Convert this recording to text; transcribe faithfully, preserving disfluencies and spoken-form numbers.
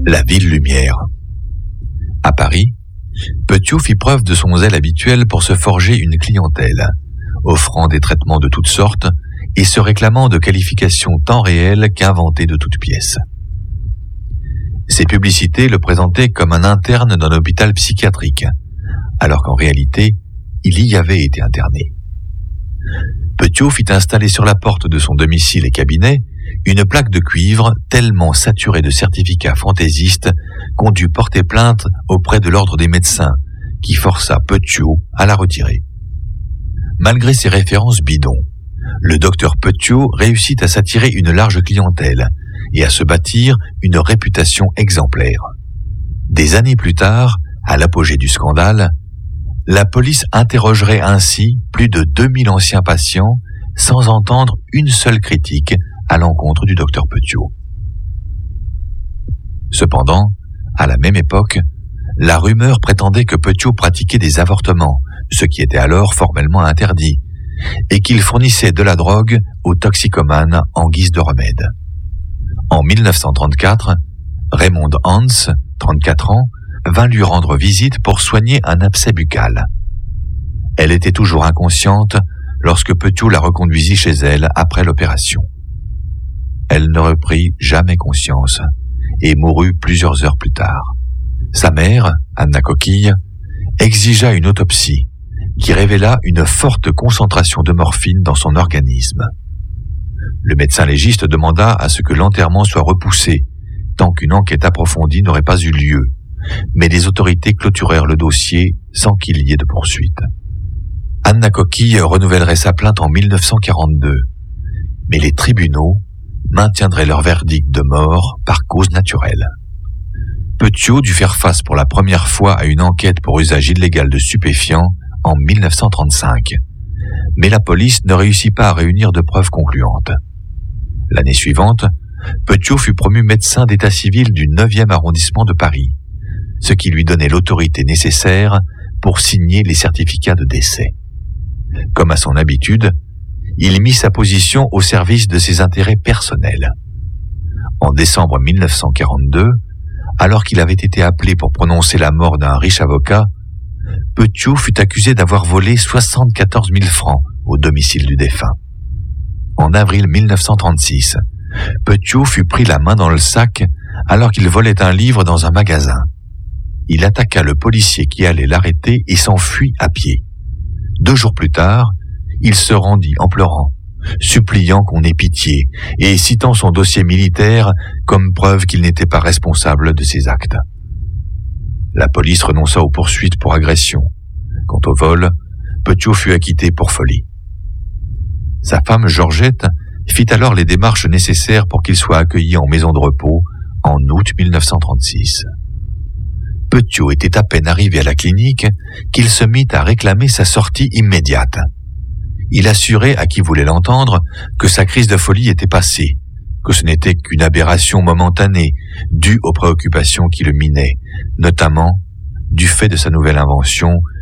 La ville lumière. À Paris, Petiot fit preuve de son zèle habituel pour se forger une clientèle, offrant des traitements de toutes sortes et se réclamant de qualifications tant réelles qu'inventées de toutes pièces. Ses publicités le présentaient comme un interne d'un hôpital psychiatrique, alors qu'en réalité, il y avait été interné. Petiot fit installer sur la porte de son domicile et cabinet une plaque de cuivre tellement saturée de certificats fantaisistes qu'on dut porter plainte auprès de l'ordre des médecins, qui força Petiot à la retirer. Malgré ses références bidons, le docteur Petiot réussit à s'attirer une large clientèle et à se bâtir une réputation exemplaire. Des années plus tard, à l'apogée du scandale, la police interrogerait ainsi plus de deux mille anciens patients sans entendre une seule critique à l'encontre du docteur Petiot. Cependant, à la même époque, la rumeur prétendait que Petiot pratiquait des avortements, ce qui était alors formellement interdit, et qu'il fournissait de la drogue aux toxicomanes en guise de remède. En mille neuf cent trente-quatre, Raymond Hans, trente-quatre ans, vint lui rendre visite pour soigner un abcès buccal. Elle était toujours inconsciente lorsque Petiot la reconduisit chez elle après l'opération. Elle ne reprit jamais conscience et mourut plusieurs heures plus tard. Sa mère, Anna Coquille, exigea une autopsie qui révéla une forte concentration de morphine dans son organisme. Le médecin légiste demanda à ce que l'enterrement soit repoussé tant qu'une enquête approfondie n'aurait pas eu lieu, mais les autorités clôturèrent le dossier sans qu'il y ait de poursuite. Anna Coquille renouvellerait sa plainte en mille neuf cent quarante-deux, mais les tribunaux maintiendraient leur verdict de mort par cause naturelle. Petiot dut faire face pour la première fois à une enquête pour usage illégal de stupéfiants en mille neuf cent trente-cinq, mais la police ne réussit pas à réunir de preuves concluantes. L'année suivante, Petiot fut promu médecin d'état civil du neuvième arrondissement de Paris, ce qui lui donnait l'autorité nécessaire pour signer les certificats de décès. Comme à son habitude, il mit sa position au service de ses intérêts personnels. En décembre mille neuf cent quarante-deux, alors qu'il avait été appelé pour prononcer la mort d'un riche avocat, Petiot fut accusé d'avoir volé soixante-quatorze mille francs au domicile du défunt. En avril mille neuf cent trente-six, Petiot fut pris la main dans le sac alors qu'il volait un livre dans un magasin. Il attaqua le policier qui allait l'arrêter et s'enfuit à pied. Deux jours plus tard, il se rendit en pleurant, suppliant qu'on ait pitié et citant son dossier militaire comme preuve qu'il n'était pas responsable de ses actes. La police renonça aux poursuites pour agression. Quant au vol, Petiot fut acquitté pour folie. Sa femme Georgette fit alors les démarches nécessaires pour qu'il soit accueilli en maison de repos en août mille neuf cent trente-six. Petiot était à peine arrivé à la clinique qu'il se mit à réclamer sa sortie immédiate. Il assurait à qui voulait l'entendre que sa crise de folie était passée, que ce n'était qu'une aberration momentanée due aux préoccupations qui le minaient, notamment du fait de sa nouvelle invention,